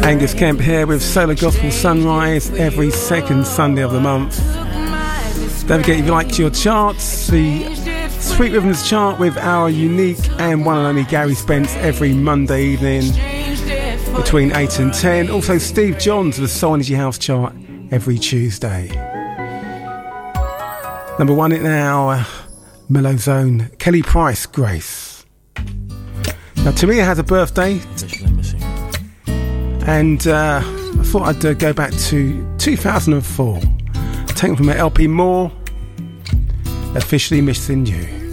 Angus Kemp here with Solar Gospel Sunrise every second Sunday of the month. Don't forget, if you like your charts, the Sweet Rhythms chart with our unique and one and only Gary Spence every Monday evening between 8 and 10. Also Steve Johns with the Soul Energy House chart every Tuesday. Number one it now, Mellow Zone, Kelly Price, Grace. Now Tamia has a birthday, and I thought I'd go back to 2004, taken from her LP More, Officially Missing You.